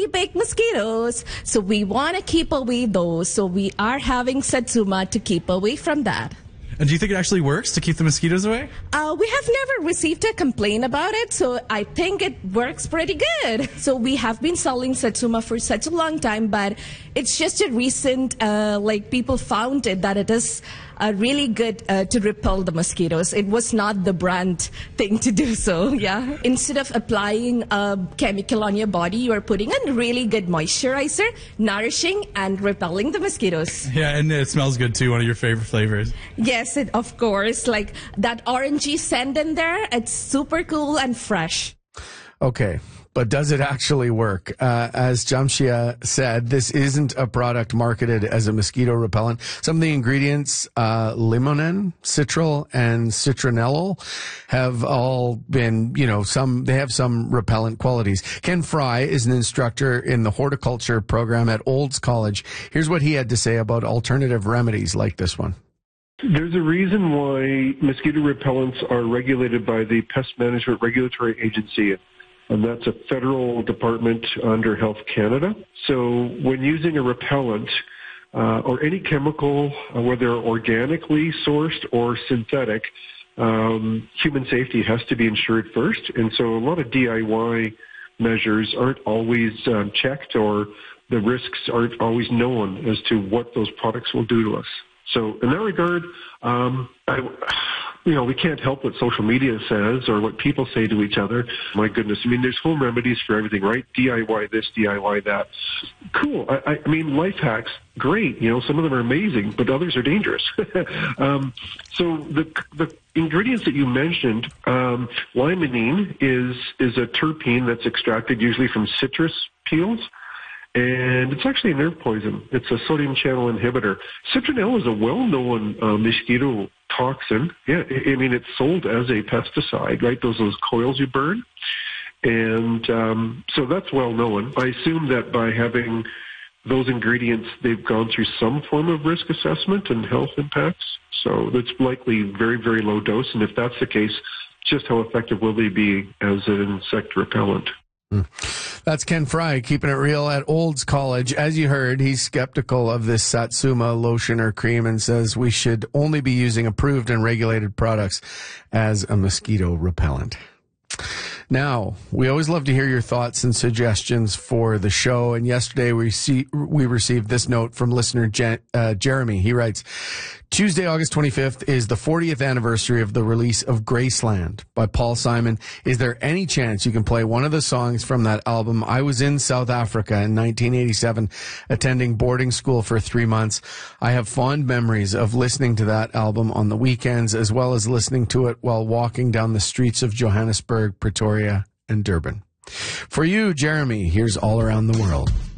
baked mosquitoes. So we want to keep away those. So we are having Satsuma to keep away from that. And do you think it actually works to keep the mosquitoes away? We have never received a complaint about it, so I think it works pretty good. So we have been selling Satsuma for such a long time, but it's just a recent, people found it that it is really good to repel the mosquitoes. It was not the brand thing to do so, yeah. Instead of applying a chemical on your body, you are putting a really good moisturizer, nourishing and repelling the mosquitoes. Yeah, and it smells good too, one of your favorite flavors. Yes, of course. Like that orangey scent in there, it's super cool and fresh. Okay. But does it actually work? As Jamshia said, this isn't a product marketed as a mosquito repellent. Some of the ingredients, limonen, citral, and citronellol, have all been, they have some repellent qualities. Ken Fry is an instructor in the horticulture program at Olds College. Here's what he had to say about alternative remedies like this one. There's a reason why mosquito repellents are regulated by the Pest Management Regulatory Agency, and that's a federal department under Health Canada. So when using a repellent or any chemical, whether organically sourced or synthetic, human safety has to be ensured first. And so a lot of DIY measures aren't always checked, or the risks aren't always known as to what those products will do to us. So in that regard, we can't help what social media says or what people say to each other. My goodness, there's home remedies for everything, right? DIY this, DIY that. Cool. I mean, life hacks, great. Some of them are amazing, but others are dangerous. So the ingredients that you mentioned, limonene is a terpene that's extracted usually from citrus peels. And it's actually a nerve poison. It's a sodium channel inhibitor. Citronellol is a well-known mosquito toxin. Yeah, it's sold as a pesticide, right? Those coils you burn. And so that's well known. I assume that by having those ingredients, they've gone through some form of risk assessment and health impacts. So it's likely very, very low dose. And if that's the case, just how effective will they be as an insect repellent? That's Ken Fry, keeping it real at Olds College. As you heard, he's skeptical of this Satsuma lotion or cream and says we should only be using approved and regulated products as a mosquito repellent. Now, we always love to hear your thoughts and suggestions for the show. And yesterday we received this note from listener Jeremy. He writes, Tuesday, August 25th is the 40th anniversary of the release of Graceland by Paul Simon. Is there any chance you can play one of the songs from that album? I was in South Africa in 1987, attending boarding school for 3 months. I have fond memories of listening to that album on the weekends, as well as listening to it while walking down the streets of Johannesburg, Pretoria, and Durban. For you, Jeremy, here's All Around the World.